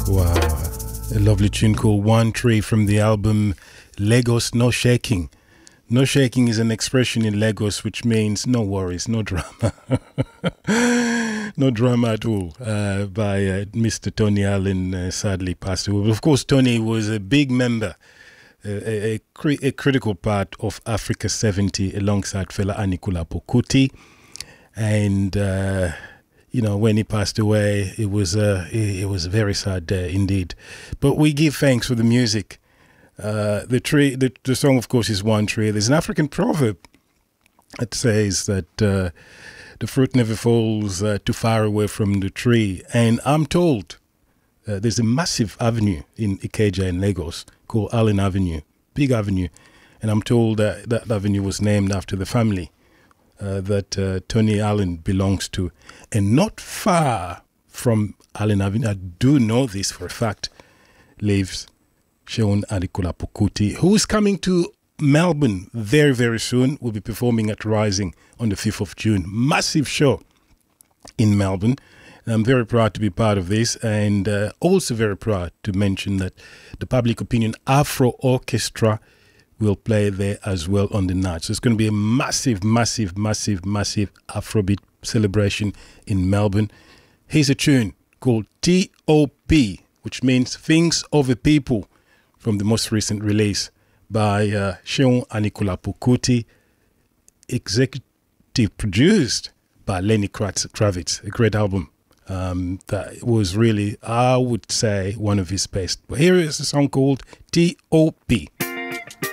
Wow, a lovely tune called One Tree from the album Lagos No Shaking. No shaking is an expression in Lagos which means no worries, no drama. No drama at all, by Mr. Tony Allen, sadly passed away. Of course, Tony was a big member, a critical part of Africa 70 alongside fella Anikulapo Kuti. And, you know, when he passed away, it was a very sad day indeed. But we give thanks for the music. The song, of course, is One Tree. There's an African proverb that says that the fruit never falls too far away from the tree. And I'm told there's a massive avenue in Ikeja in Lagos called Allen Avenue, big avenue. And I'm told that that avenue was named after the family that Tony Allen belongs to. And not far from Allen Avenue, I do know this for a fact, lives Seun Anikulapo Kuti, who is coming to Melbourne very, very soon. Will be performing at Rising on the 5th of June. Massive show in Melbourne. And I'm very proud to be part of this, and also very proud to mention that the Public Opinion Afro Orchestra will play there as well on the night. So it's going to be a massive, massive, massive, massive Afrobeat celebration in Melbourne. Here's a tune called T.O.P., which means Things of a People, from the most recent release by Seun Anikulapo Kuti, executive produced by Lenny Kravitz, a great album that was really, I would say, one of his best. But here is a song called T.O.P.